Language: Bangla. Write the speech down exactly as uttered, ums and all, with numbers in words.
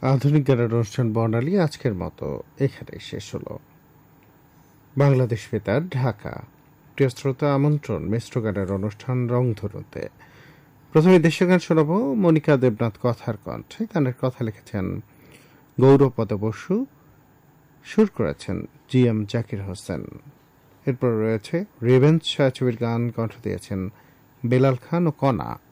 আধুনিক গানের অনুষ্ঠান বর্ণালী আজকের মতো এখানেই শেষ হলো। বাংলাদেশ বেতার, ঢাকা। প্রিয় শ্রোতা, আমন্ত্রণ মিশ্র গানের অনুষ্ঠান রংধনুতে। প্রথমে দেশীয় গান শোনাব মনিকা দেবনাথ কথার কণ্ঠে। গানের কথা লিখেছেন গৌরপদ বসু, সুর করেছেন জি এম জাকির হোসেন। এরপর রয়েছে রেভেন্স ছায়াছবির গান, কণ্ঠ দিয়েছেন বেলাল খান ও কণা।